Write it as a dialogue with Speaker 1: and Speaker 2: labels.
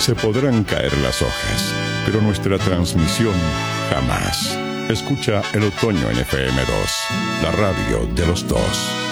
Speaker 1: Se podrán caer las hojas, pero nuestra transmisión jamás. Escucha el otoño en FM2, la radio de los dos.